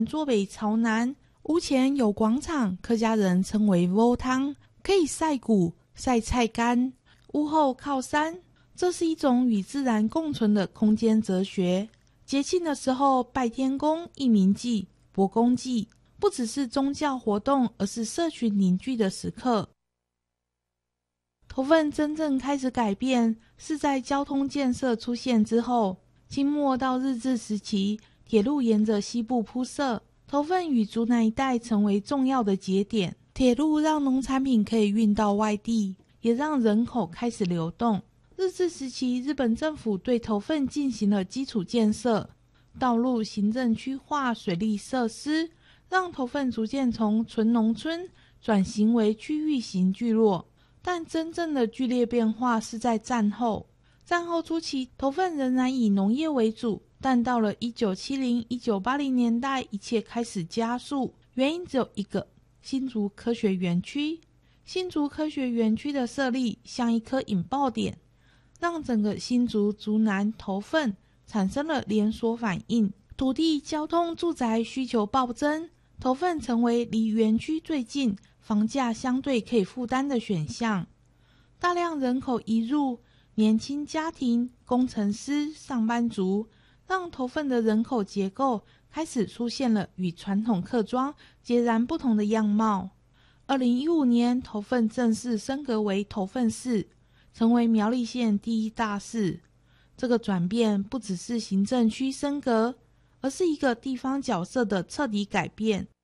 坐北朝南，屋前有广场，客家人称为窝汤，可以晒谷、晒菜干。屋后靠山，这是一种与自然共存的空间哲学。节庆的时候拜天公、义民祭、伯公祭，不只是宗教活动，而是社群凝聚的时刻。头份真正开始改变是在交通建设出现之后，清末到日治时期，铁路沿着西部铺设，头份与竹南一带成为重要的节点。铁路让农产品可以运到外地，也让人口开始流动。日治时期，日本政府对头份进行了基础建设，道路、行政区划、水利设施，让头份逐渐从纯农村转型为区域型聚落。但真正的剧烈变化是在战后。战后初期，头份仍然以农业为主，但到了1970、1980年代，一切开始加速。原因只有一个：新竹科学园区。新竹科学园区的设立像一颗引爆点，让整个新竹、竹南、头份产生了连锁反应。土地、交通、住宅需求暴增，头份成为离园区最近、房价相对可以负担的选项。大量人口移入，年轻家庭、工程师、上班族，让头份的人口结构开始出现了与传统客庄截然不同的样貌。2015年，头份正式升格为头份市，成为苗栗县第一大市。这个转变不只是行政区升格，而是一个地方角色的彻底改变。